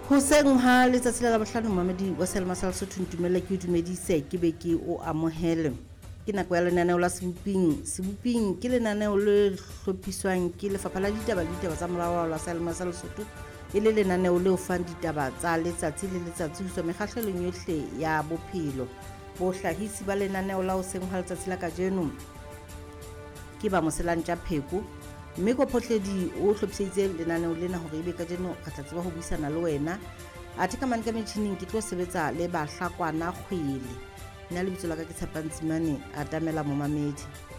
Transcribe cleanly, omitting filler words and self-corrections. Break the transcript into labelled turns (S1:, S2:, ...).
S1: Hoseng ha letsatsi la Labohlano Mohamedi wa Selma sa Lesotho ntumella ke dumedise ke be ke o amohele. Ke nako ya lenaneo la seboping ke lenaneo le hlophiswang ke Lefapha la Ditaba tsa Molao la Selma sa Lesotho e le lenaneo le ofang ditaba tsa letsatsi le letsatsi ho tswa mekgahlelong yohle ya bophelo. Bohlahisi ba lenaneo la hoseng ha letsatsi la kajeno ke ba Moselantja Pheko, mme ko photledi o hlophiseditse lenaneo lena hore ebe kajeno re tla tseba ho buisana le wena. Athe ka mane ka metjhineng ke tlo sebetsa le Bahlakwana Kgwele. Nna lebitso la ka ke Tshepantsimane Atamela Momamedi.